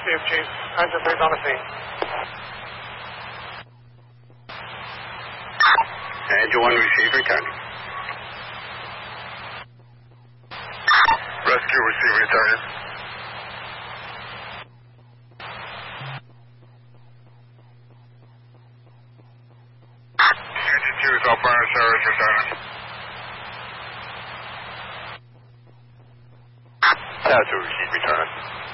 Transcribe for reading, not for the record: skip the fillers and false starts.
received, Chief. Engine 3's on the scene. Engine 1 received, returning. Rescue received, returning. Engine 2 is outbound service, returning. Tower 2 received, returning.